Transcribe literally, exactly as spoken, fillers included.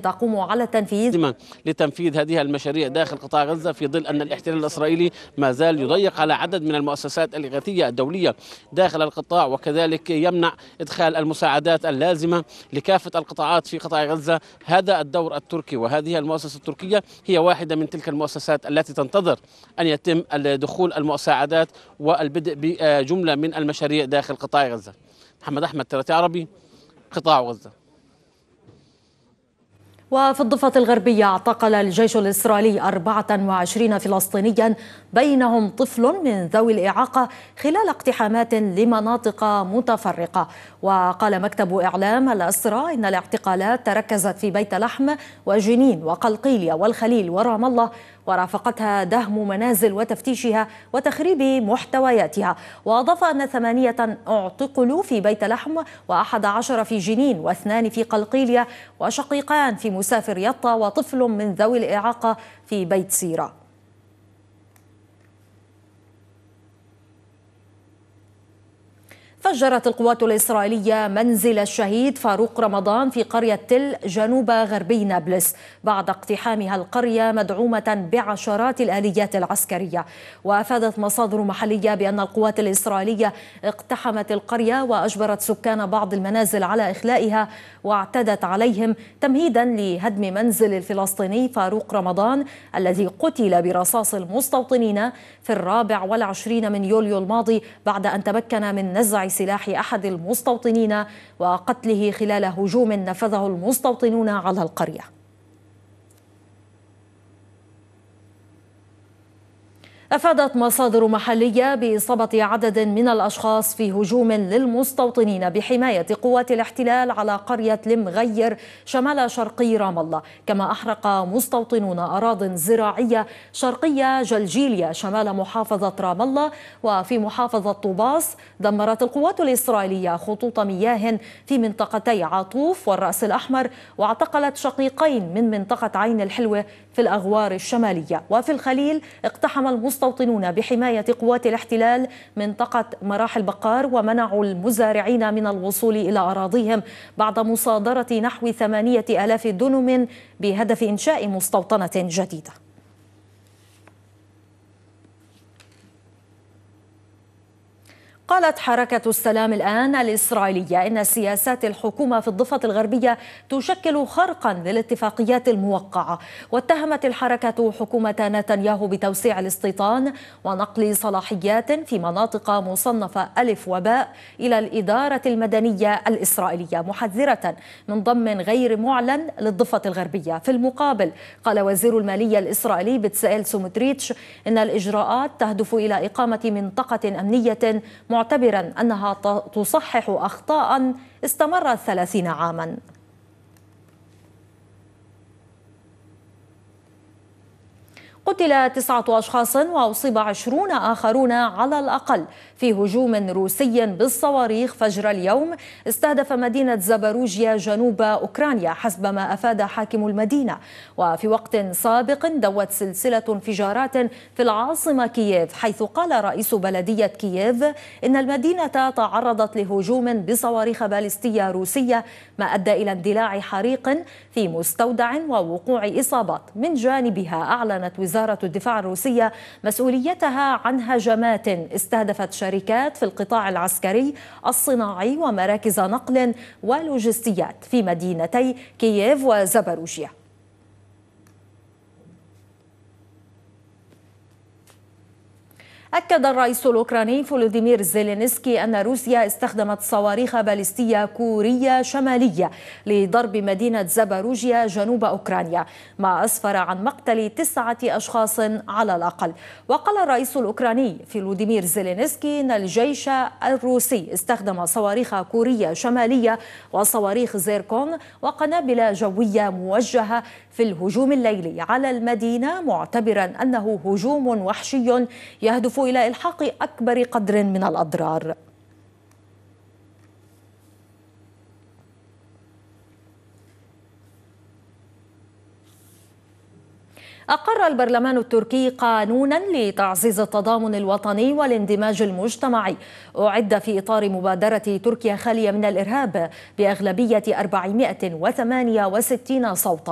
تقوم على التنفيذ لتنفيذ هذه المشاريع داخل قطاع غزة، في ظل أن الاحتلال الإسرائيلي ما زال يضيق على عدد من المؤسسات الإغاثية الدولية داخل القطاع، وكذلك يمنع إدخال المساعدات اللازمة لكافة القطاعات في قطاع غزة. هذا الدور التركي، وهذه المؤسسة التركية هي واحدة من تلك المؤسسات التي تنتظر أن يتم دخول المساعدات والبدء بجملة من المشاريع داخل قطاع غزة. محمد أحمد، ثلاثي عربي، قطاع غزة. وفي الضفة الغربية اعتقل الجيش الإسرائيلي أربعة وعشرين فلسطينيا بينهم طفل من ذوي الإعاقة خلال اقتحامات لمناطق متفرقة. وقال مكتب إعلام الأسرى إن الاعتقالات تركزت في بيت لحم وجنين وقلقيلية والخليل ورام الله، ورافقتها دهم منازل وتفتيشها وتخريب محتوياتها. وأضاف أن ثمانية اعتقلوا في بيت لحم وأحد عشر في جنين واثنان في قلقيلية وشقيقان في مسافر يطا وطفل من ذوي الإعاقة في بيت سيرة. فجرت القوات الإسرائيلية منزل الشهيد فاروق رمضان في قرية تل جنوب غربي نابلس بعد اقتحامها القرية مدعومة بعشرات الآليات العسكرية. وأفادت مصادر محلية بأن القوات الإسرائيلية اقتحمت القرية وأجبرت سكان بعض المنازل على إخلائها واعتدت عليهم تمهيدا لهدم منزل الفلسطيني فاروق رمضان الذي قتل برصاص المستوطنين في الرابع والعشرين من يوليو الماضي بعد أن تمكن من نزع سلاح أحد المستوطنين وقتله خلال هجوم نفذه المستوطنون على القرية. أفادت مصادر محلية بإصابة عدد من الأشخاص في هجوم للمستوطنين بحماية قوات الاحتلال على قرية المغير شمال شرقي رام الله. كما أحرق مستوطنون أراضٍ زراعية شرقية جلجيلية شمال محافظة رام الله. وفي محافظة طوباس دمرت القوات الإسرائيلية خطوط مياه في منطقتي عطوف والرأس الأحمر، واعتقلت شقيقين من منطقة عين الحلوة في الأغوار الشمالية. وفي الخليل اقتحم المستوطنون بحماية قوات الاحتلال منطقة مراحل بقار ومنعوا المزارعين من الوصول إلى أراضيهم بعد مصادرة نحو ثمانية آلاف دنم بهدف إنشاء مستوطنة جديدة. قالت حركة السلام الآن الإسرائيلية إن سياسات الحكومة في الضفة الغربية تشكل خرقا للاتفاقيات الموقعة. واتهمت الحركة حكومة نتنياهو بتوسيع الاستيطان ونقل صلاحيات في مناطق مصنفة ألف وباء إلى الإدارة المدنية الإسرائيلية، محذرة من ضم غير معلن للضفة الغربية. في المقابل قال وزير المالية الإسرائيلي بتسائيل سموتريتش إن الإجراءات تهدف إلى إقامة منطقة أمنية، معتبرا أنها تصحح أخطاء استمرت ثلاثين عاما. قتل تسعة أشخاص وأصيب عشرون آخرون على الأقل في هجوم روسي بالصواريخ فجر اليوم استهدف مدينة زاباروجيا جنوب أوكرانيا حسب ما أفاد حاكم المدينة. وفي وقت سابق دوت سلسلة انفجارات في العاصمة كييف، حيث قال رئيس بلدية كييف إن المدينة تعرضت لهجوم بصواريخ باليستية روسية ما أدى إلى اندلاع حريق في مستودع ووقوع إصابات. من جانبها أعلنت وزارة الدفاع الروسية مسؤوليتها عن هجمات استهدفت شركات في القطاع العسكري الصناعي ومراكز نقل ولوجستيات في مدينتي كييف وزاباروجيا. أكد الرئيس الأوكراني فولوديمير زيلينسكي أن روسيا استخدمت صواريخ باليستية كورية شمالية لضرب مدينة زاباروجيا جنوب أوكرانيا، ما أسفر عن مقتل تسعة أشخاص على الأقل. وقال الرئيس الأوكراني فولوديمير زيلينسكي أن الجيش الروسي استخدم صواريخ كورية شمالية وصواريخ زيركون وقنابل جوية موجهة في الهجوم الليلي على المدينة، معتبرا أنه هجوم وحشي يهدف إلى إلحاق أكبر قدر من الأضرار. أقر البرلمان التركي قانونا لتعزيز التضامن الوطني والاندماج المجتمعي، أعد في إطار مبادرة تركيا خالية من الإرهاب بأغلبية أربعمائة وثمانية وستين صوتا.